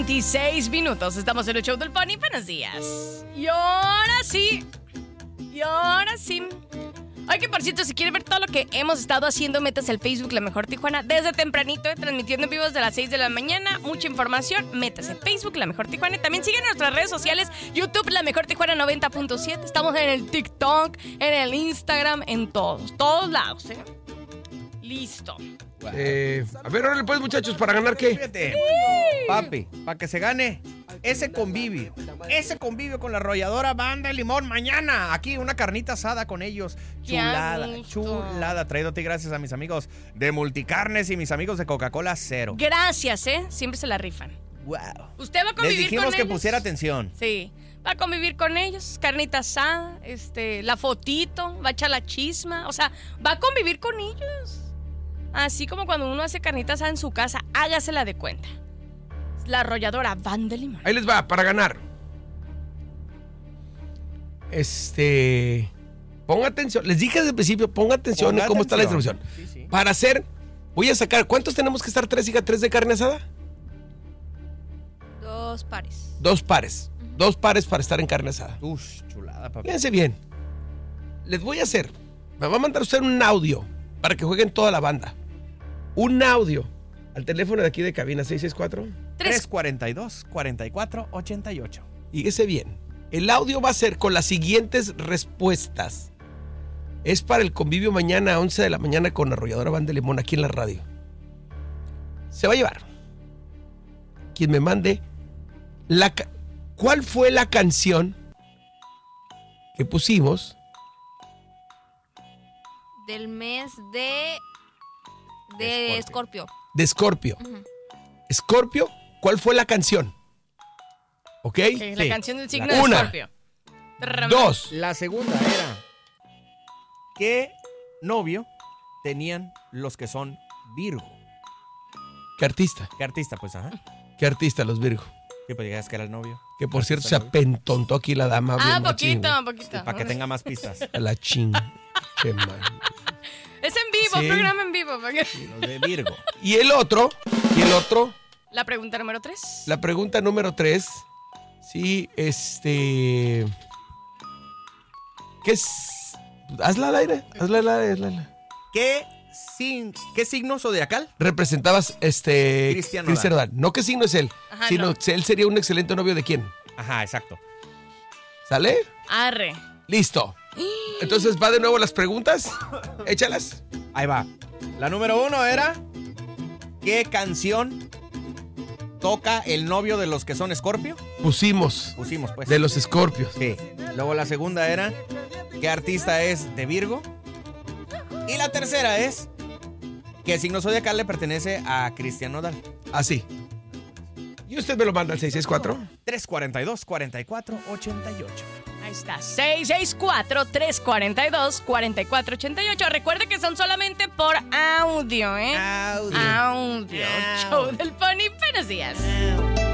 26 minutos. Estamos en el show del Pony. Buenos días. Y ahora sí. Ay, que por cierto, si quiere ver todo lo que hemos estado haciendo, métase al Facebook La Mejor Tijuana desde tempranito, transmitiendo en vivo desde las 6 de la mañana. Mucha información, métase en Facebook La Mejor Tijuana. Y también sigan nuestras redes sociales, YouTube La Mejor Tijuana 90.7. Estamos en el TikTok, en el Instagram, en todos lados, ¿eh? Listo. A ver, órale pues, muchachos, ¿para ganar qué? Fíjate, papi, para que se gane ese convivio con la arrolladora Banda de Limón mañana. Aquí una carnita asada con ellos. Chulada. Traído a ti gracias a mis amigos de Multicarnes y mis amigos de Coca-Cola Cero. Gracias, siempre se la rifan. Wow. ¿Usted va a convivir con ellos? Les dijimos que pusiera atención. Sí, va a convivir con ellos, carnita asada, la fotito, va a echar la chisma, o sea, va a convivir con ellos. Así como cuando uno hace carnita asada en su casa, hágasela de cuenta. La arrolladora Banda de Limón. Ahí les va, para ganar. Ponga atención. Les dije desde el principio, ponga atención en cómo está la distribución. Sí. Para hacer, voy a sacar, ¿cuántos tenemos que estar? ¿3 de carne asada? 2 pares. 2 pares. 2 pares para estar en carne asada. Chulada, papá. Fíjense bien. Les voy a hacer, me va a mandar usted un audio para que jueguen toda la banda. Un audio al teléfono de aquí de cabina 664-342-4488. Fíjese bien. El audio va a ser con las siguientes respuestas. Es para el convivio mañana a 11 de la mañana con Arrolladora Banda de Limón aquí en la radio. Se va a llevar quien me mande ¿cuál fue la canción que pusimos del mes de Escorpio. De Escorpio. Uh-huh. Escorpio, ¿cuál fue la canción? ¿Ok? La canción del signo de Escorpio. 2. La segunda era: ¿qué novio tenían los que son Virgo? ¿Qué artista? ¿Qué artista? Pues, ajá. ¿Qué artista los Virgo? Sí, pues digas que era el novio. Que por cierto se apentontó aquí la dama. Poquito. Para que tenga más pistas. A la ching. Qué mal. Es en vivo, Sí. programa en vivo. Sí, los de Virgo. ¿Y el otro? La pregunta número 3. La pregunta número 3. Sí, ¿qué es? Hazla al aire. ¿Qué signo zodiacal? Representabas Cristian Nodal. No qué signo es él, Ajá, sino no. él sería un excelente novio de quién. Ajá, exacto. ¿Sale? Arre. Listo. Entonces va de nuevo las preguntas. Échalas. Ahí va. La número 1 era: ¿qué canción toca el novio de los que son Escorpio? Pusimos Pues. de los Escorpios. Sí. Luego la segunda era: ¿qué artista es de Virgo? Y la tercera es: ¿qué signo zodiacal le pertenece a Cristian Nodal? Así. Y usted me lo manda al 342-4488. Ahí está, 664-342-4488. Recuerde que son solamente por audio, Audio. Audio. Show del Pony. Buenos días.